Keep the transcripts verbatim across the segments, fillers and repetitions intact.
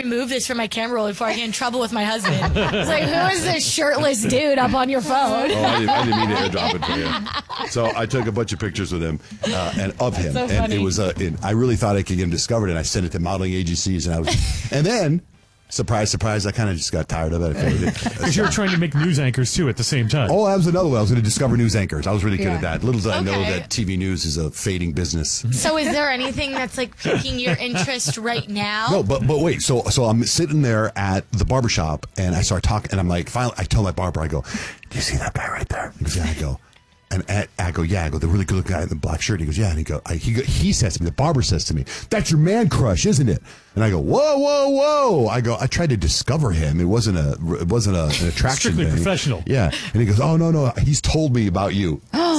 remove this from my camera roll before I get in trouble with my husband. It's like, who is this shirtless dude up on your phone? Oh, I didn't, I didn't mean to airdrop it for you. So I took a bunch of pictures with him uh, and of him, so and funny. it was. Uh, in, I really thought I could get him discovered, and I sent it to modeling agencies, and I was, and then. Surprise, surprise, I kind of just got tired of it. I faded it. Because you were trying to make news anchors, too, at the same time. Oh, that was another one. I was going to discover news anchors. I was really good Yeah. at that. Little did I know Okay. that T V news is a fading business. So is there anything that's like piquing your interest right now? No, but but wait. So so I'm sitting there at the barbershop, and I start talking, and I'm like, finally, I tell my barber, I go, do you see that guy right there? He goes, yeah. I go, and I, I go, yeah. I go, the really good looking guy in the black shirt. He goes, yeah. And he go, I, he go, he says to me, the barber says to me, that's your man crush, isn't it? And I go, whoa, whoa, whoa! I go, I tried to discover him. It wasn't a, it wasn't a, an attraction Strictly thing. professional. Yeah. And he goes, oh no, no, he's told me about you.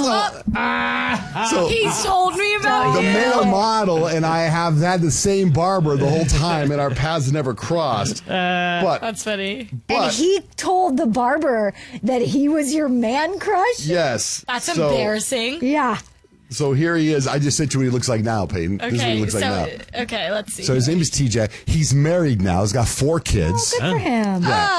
So He told me about the you. male model and I have had the same barber the whole time, and our paths never crossed. but That's funny. And but he told the barber that he was your man crush? yes, That's so, embarrassing. Yeah. So here he is. I just said to you what he looks like now, Peyton. This is what he Okay, looks so like now. okay, let's see. So his name is T J. He's married now. He's got four kids. Good for him.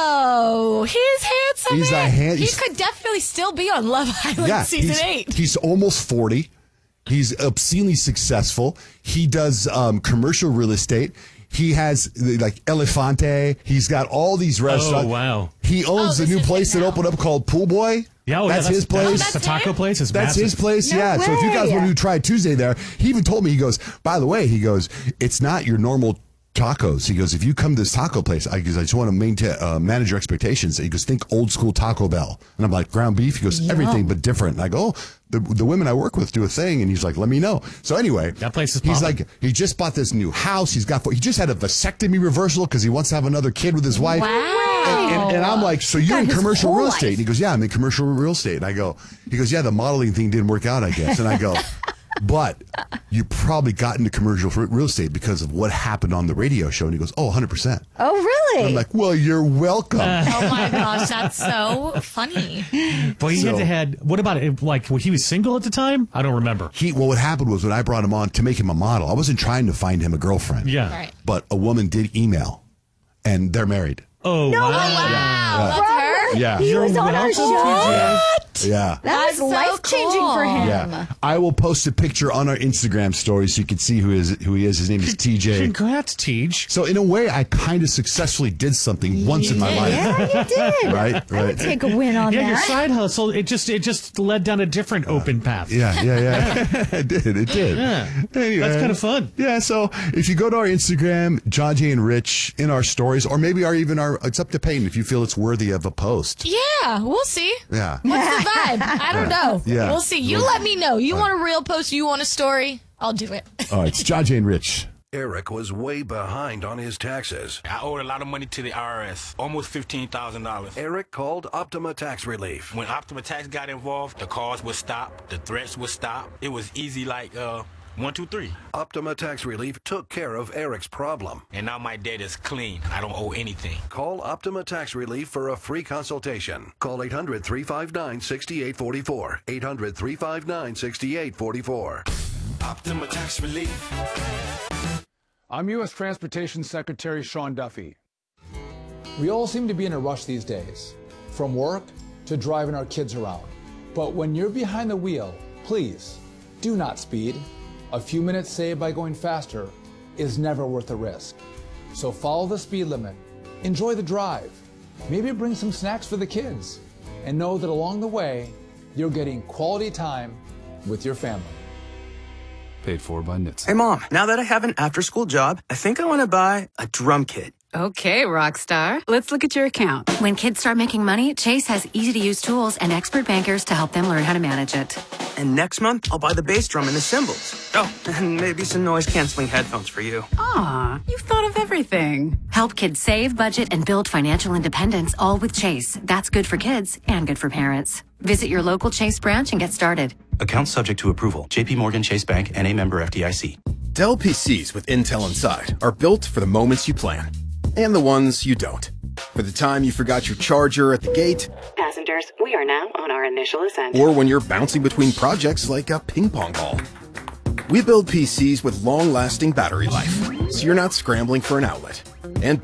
Oh, he's handsome. He's a man. hand- He he's- could definitely still be on Love Island yeah, season he's, eight. he's almost forty. He's obscenely successful. He does um, commercial real estate. He has like Elefante. He's got all these restaurants. Oh, wow. He owns Oh, a this new is place it that now. opened up called Pool Boy. Yeah, oh, that's yeah, his place. Oh, That's the that's taco him? place is That's massive. his place, No yeah. So if you guys way. want to try Tuesday there, he even told me, he goes, by the way, he goes, it's not your normal tacos. He goes, if you come to this taco place, I, goes, I just want to maintain, uh, manage your expectations. He goes, think old school Taco Bell. And I'm like, ground beef? He goes, everything but different. And I go, oh, the, the women I work with do a thing. And he's like, let me know. So anyway, That place is he's popping. like, he just bought this new house. He's got, he just had a vasectomy reversal because he wants to have another kid with his wife. Wow. And, and, and I'm like, so you're God, in his commercial whole real life. estate? And he goes, yeah, I'm in commercial real estate. And I go, he goes, yeah, the modeling thing didn't work out, I guess. And I go, but you probably got into commercial real estate because of what happened on the radio show. And he goes, oh, one hundred percent. Oh, really? I'm like, well, you're welcome. Oh my gosh, that's so funny. But he So- had to had. What about it? Like when he was single at the time? I don't remember. He, well, what happened was when I brought him on to make him a model, I wasn't trying to find him a girlfriend. Yeah. Right. But a woman did email, and they're married. Oh wow. Wow, that's her? Yeah. He was on our welcome, show. Yeah. That That's was so life changing cool. for him. Yeah, I will post a picture on our Instagram story so you can see who is who he is. His name is T J. Congrats, Teej. So in a way, I kind of successfully did something once in my life. Yeah, you did. Right, I would right. take a win on Yeah, your that. side hustle. It just it just led down a different open path. Yeah, yeah, yeah. it did. It did. Yeah. Anyway. That's kind of fun. Yeah. So if you go to our Instagram, John Jay and Rich, in our stories, or maybe our even our, it's up to Peyton if you feel it's worthy of a post. Yeah, we'll see. Yeah. What's the vibe? I don't know. Yeah. We'll see. You let me know. You want a real post? You want a story? I'll do it. All right. It's John Jay and Rich. Eric was way behind on his taxes. I owed a lot of money to the I R S, almost fifteen thousand dollars. Eric called Optima Tax Relief. When Optima Tax got involved, the calls would stop, the threats would stop. It was easy like uh, one, two, three. Optima Tax Relief took care of Eric's problem. And now my debt is clean. I don't owe anything. Call Optima Tax Relief for a free consultation. Call eight hundred, three five nine, six eight four four. eight hundred, three five nine, six eight four four. Optima Tax Relief. I'm U S Transportation Secretary Sean Duffy. We all seem to be in a rush these days, from work to driving our kids around. But when you're behind the wheel, please do not speed. A few minutes saved by going faster is never worth the risk. So follow the speed limit, enjoy the drive, maybe bring some snacks for the kids, and know that along the way, you're getting quality time with your family. Paid for by N H T S A. Hey, Mom, now that I have an after-school job, I think I want to buy a drum kit. Okay, Rockstar. Let's look at your account. When kids start making money, Chase has easy-to-use tools and expert bankers to help them learn how to manage it. And next month, I'll buy the bass drum and the cymbals. Oh, and maybe some noise-canceling headphones for you. Aw, you've thought of everything. Help kids save, budget, and build financial independence, all with Chase. That's good for kids and good for parents. Visit your local Chase branch and get started. Account subject to approval. J P Morgan Chase Bank and a member F D I C. Dell P Cs with Intel inside are built for the moments you plan and the ones you don't. For the time you forgot your charger at the gate, Passengers, we are now on our initial ascent. or when you're bouncing between projects like a ping pong ball. We build P Cs with long-lasting battery life, so you're not scrambling for an outlet. And